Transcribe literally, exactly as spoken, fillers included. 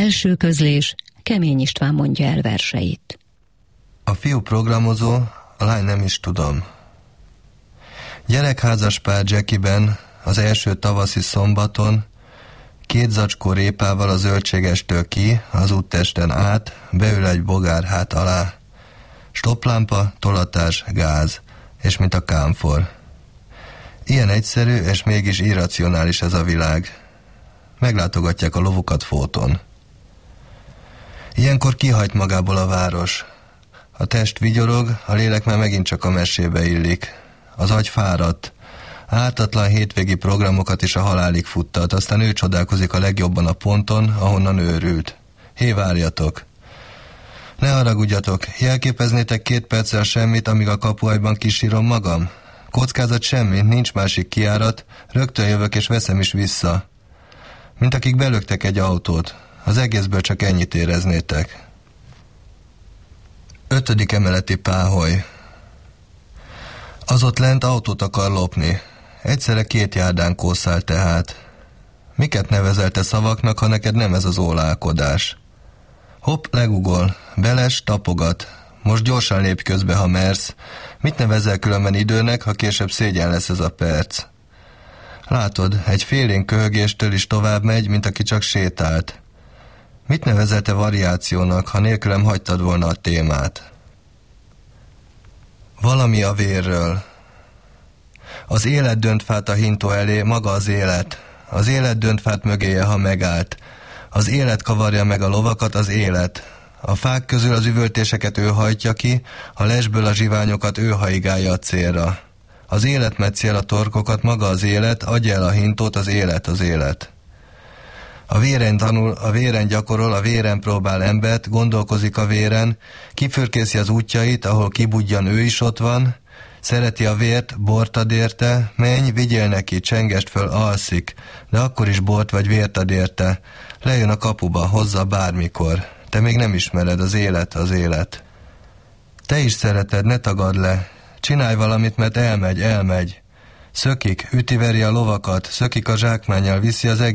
Belső közlés, Kemény István mondja el verseit. A fiú programozó, a lány nem is tudom. Gyerekházas pár Jackiben az első tavaszi szombaton két zacskó répával a zöldségestől ki, az úttesten át, beül egy bogár hát alá. Stopplámpa, tolatás, gáz, és mint a kámfor. Ilyen egyszerű, és mégis irracionális ez a világ. Meglátogatják a lovukat fóton. Ilyenkor kihajt magából a város. A test vigyorog, a lélek már megint csak a mesébe illik. Az agy fáradt. Ártatlan hétvégi programokat is a halálig futtat, aztán ő csodálkozik a legjobban a ponton, ahonnan őrült. Hé, várjatok! Ne haragudjatok, jelképeznétek két perccel semmit, amíg a kapuajban kisírom magam? Kockázat semmi, nincs másik kijárat, rögtön jövök és veszem is vissza. Mint akik belöktek egy autót, az egészből csak ennyit éreznétek. Ötödik emeleti páholy. Az ott lent autót akar lopni. Egyszerre két járdán kószál tehát. Miket nevezel te szavaknak, ha neked nem ez az ólálkodás? Hopp, legugol, beles, tapogat. Most gyorsan lépj közbe, ha mersz. Mit nevezel különben időnek, ha később szégyen lesz ez a perc? Látod, egy félénk köhögéstől is tovább megy, mint aki csak sétált. Mit nevezel te variációnak, ha nélkülem hagytad volna a témát? Valami a vérről. Az élet dönt fát a hintó elé, maga az élet. Az élet dönt fát mögéje, ha megállt. Az élet kavarja meg a lovakat, az élet. A fák közül az üvöltéseket ő hajtja ki, a lesből a zsiványokat ő haigálja a célra. Az élet metszél a torkokat, maga az élet, adja el a hintót, az élet, az élet. A véren tanul, a véren gyakorol, a véren próbál embert, gondolkozik a véren, kifürkészi az útjait, ahol kibudjan, ő is ott van, szereti a vért, bort ad érte, menj, vigyél neki, csengest föl, alszik, de akkor is bort vagy vért ad érte, lejön a kapuba, hozza bármikor, te még nem ismered, az élet, az élet. Te is szereted, ne tagadd le, csinálj valamit, mert elmegy, elmegy. Szökik, ütiveri a lovakat, szökik a zsákmánnyal, viszi az egész